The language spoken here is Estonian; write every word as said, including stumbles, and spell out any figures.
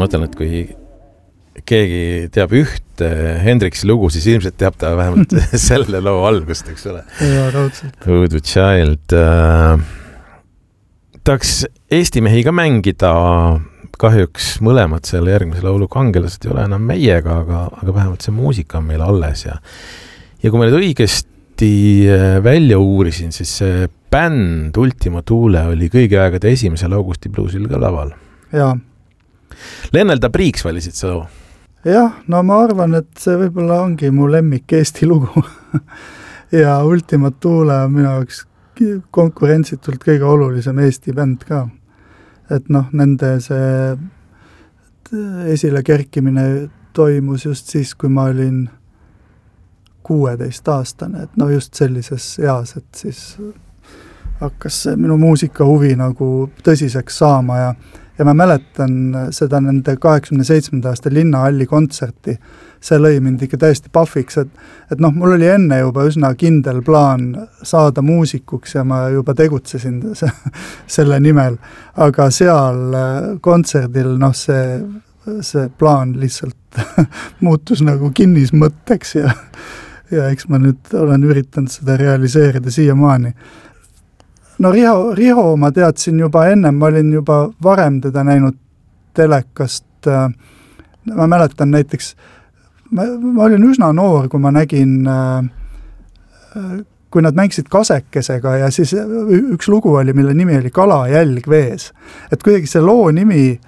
mõtlen, et kui keegi teab ühte Hendriksi lugu, siis ilmselt teab ta vähemalt selle loo algust, eks ole. Ja, raudselt. Voodoo Child. Tahaks Eesti mehi ka mängida, kahjuks mõlemad selle järgmise laulu kangelased ei ole enam meiega, aga, aga vähemalt see muusika on meil alles. Ja, ja kui ma nüüd õigesti välja uurisin, siis see bänd Ultima Thule oli kõigi aegade esimesel Augusti bluusil ka laval. Jaa. Lennelda Priiks valisid sa loo? Jah, no ma arvan, et see võib-olla ongi mu lemmik Eesti lugu. Ja Ultima Thule on minu jaoks konkurentsitult kõige olulisem Eesti bänd ka. Et noh, nende see esile kerkimine toimus just siis, kui ma olin kuueteist aastane, et no just sellises eas, et siis hakkas see minu muusika huvi nagu tõsiseks saama ja Ja ma mäletan seda nende kaheksakümne seitsmenda aasta Linnahalli kontserti. See lõi mind ikka täiesti pahviks, et, et noh, mul oli enne juba üsna kindel plaan saada muusikuks ja ma juba tegutsesin selle nimel. Aga seal kontserdil noh, see, see plaan lihtsalt muutus nagu kinnismõtteks ja, ja eks ma nüüd olen üritanud seda realiseerida siiamaani. No Riho, Riho ma teadsin juba ennem, ma olin juba varem teda näinud telekast. Ma mäletan näiteks, ma, ma olin üsna noor, kui ma nägin, kui nad mängisid Kasekesega ja siis üks lugu oli, mille nimi oli Kalajälg vees. Et kuidagi see loo nimi